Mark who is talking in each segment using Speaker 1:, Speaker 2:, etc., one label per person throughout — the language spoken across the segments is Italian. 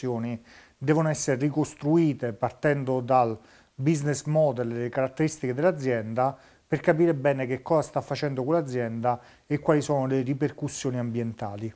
Speaker 1: operazioni devono essere ricostruite partendo dal business model e le caratteristiche dell'azienda per capire bene che cosa sta facendo quell'azienda e quali sono le ripercussioni ambientali.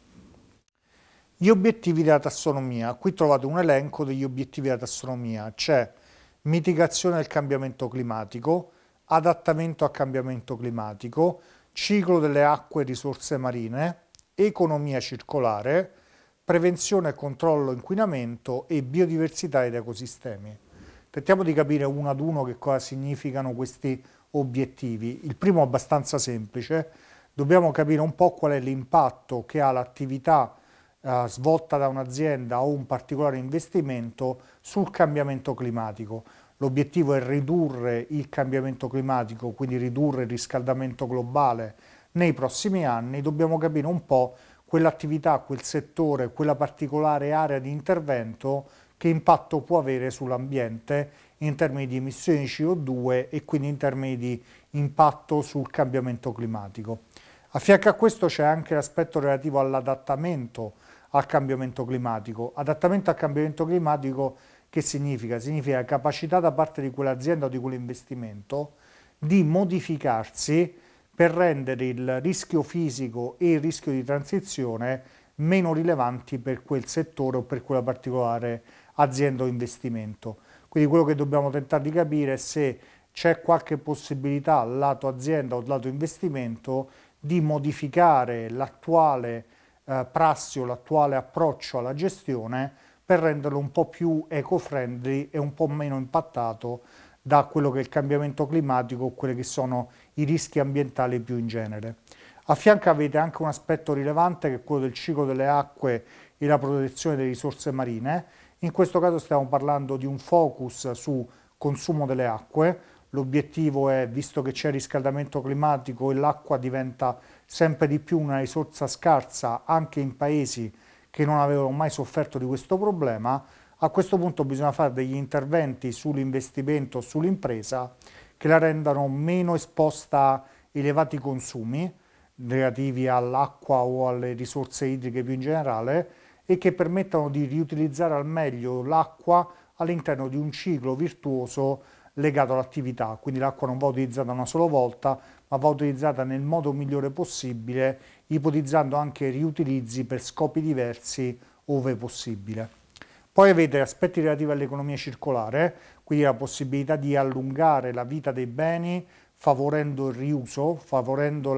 Speaker 1: Gli obiettivi della tassonomia. Qui trovate un elenco degli obiettivi della tassonomia. C'è mitigazione del cambiamento climatico, adattamento al cambiamento climatico, ciclo delle acque e risorse marine, economia circolare, prevenzione e controllo inquinamento e biodiversità ed ecosistemi. Tentiamo di capire uno ad uno che cosa significano questi obiettivi. Il primo è abbastanza semplice, dobbiamo capire un po' qual è l'impatto che ha l'attività svolta da un'azienda o un particolare investimento sul cambiamento climatico. L'obiettivo è ridurre il cambiamento climatico, quindi ridurre il riscaldamento globale nei prossimi anni. Dobbiamo capire un po' quell'attività, quel settore, quella particolare area di intervento che impatto può avere sull'ambiente in termini di emissioni di CO2 e quindi in termini di impatto sul cambiamento climatico. A fianco a questo c'è anche l'aspetto relativo all'adattamento al cambiamento climatico. Adattamento al cambiamento climatico che significa? Significa capacità da parte di quell'azienda o di quell'investimento di modificarsi per rendere il rischio fisico e il rischio di transizione meno rilevanti per quel settore o per quella particolare azienda o investimento. Quindi quello che dobbiamo tentare di capire è se c'è qualche possibilità lato azienda o lato investimento di modificare l'attuale prassi o l'attuale approccio alla gestione per renderlo un po' più eco-friendly e un po' meno impattato da quello che è il cambiamento climatico o quelli che sono i rischi ambientali più in genere. A fianco avete anche un aspetto rilevante che è quello del ciclo delle acque e la protezione delle risorse marine. In questo caso stiamo parlando di un focus su consumo delle acque. L'obiettivo è, visto che c'è riscaldamento climatico e l'acqua diventa sempre di più una risorsa scarsa anche in paesi che non avevano mai sofferto di questo problema, a questo punto bisogna fare degli interventi sull'investimento, sull'impresa, che la rendano meno esposta a elevati consumi relativi all'acqua o alle risorse idriche più in generale e che permettano di riutilizzare al meglio l'acqua all'interno di un ciclo virtuoso legato all'attività. Quindi l'acqua non va utilizzata una sola volta, ma va utilizzata nel modo migliore possibile, ipotizzando anche riutilizzi per scopi diversi ove possibile. Poi avete aspetti relativi all'economia circolare, quindi la possibilità di allungare la vita dei beni favorendo il riuso, favorendo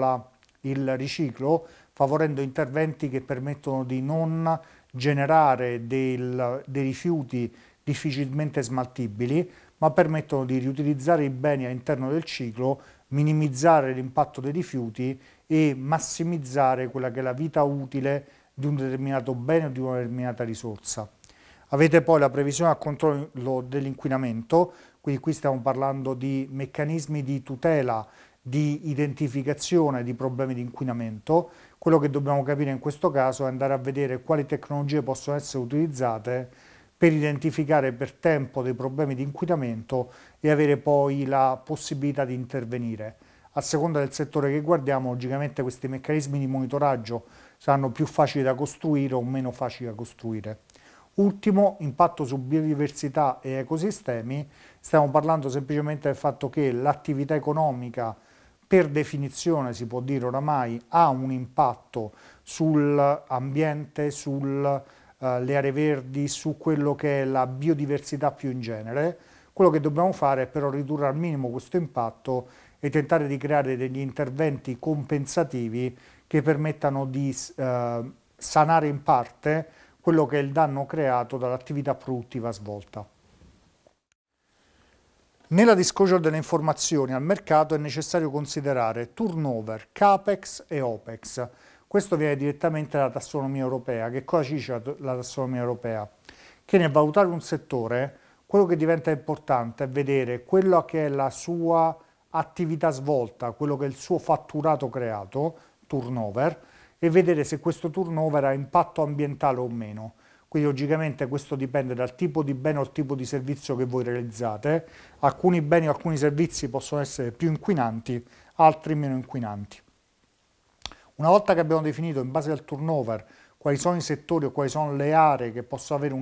Speaker 1: il riciclo, favorendo interventi che permettono di non generare dei rifiuti difficilmente smaltibili, ma permettono di riutilizzare i beni all'interno del ciclo, minimizzare l'impatto dei rifiuti e massimizzare quella che è la vita utile di un determinato bene o di una determinata risorsa. Avete poi la previsione al controllo dell'inquinamento, quindi qui stiamo parlando di meccanismi di tutela, di identificazione di problemi di inquinamento. Quello che dobbiamo capire in questo caso è andare a vedere quali tecnologie possono essere utilizzate per identificare per tempo dei problemi di inquinamento e avere poi la possibilità di intervenire. A seconda del settore che guardiamo, logicamente questi meccanismi di monitoraggio saranno più facili da costruire o meno facili da costruire. Ultimo, impatto su biodiversità e ecosistemi. Stiamo parlando semplicemente del fatto che l'attività economica, per definizione si può dire oramai, ha un impatto sull'ambiente, sulle aree verdi, su quello che è la biodiversità più in genere. Quello che dobbiamo fare è però ridurre al minimo questo impatto e tentare di creare degli interventi compensativi che permettano di sanare in parte quello che è il danno creato dall'attività produttiva svolta. Nella disclosure delle informazioni al mercato è necessario considerare turnover, capex e opex. Questo viene direttamente dalla tassonomia europea. Che cosa ci dice la tassonomia europea? Che nel valutare un settore, quello che diventa importante è vedere quello che è la sua attività svolta, quello che è il suo fatturato creato, turnover, e vedere se questo turnover ha impatto ambientale o meno. Quindi logicamente questo dipende dal tipo di bene o il tipo di servizio che voi realizzate. Alcuni beni o alcuni servizi possono essere più inquinanti, altri meno inquinanti. Una volta che abbiamo definito in base al turnover quali sono i settori o quali sono le aree che possono avere un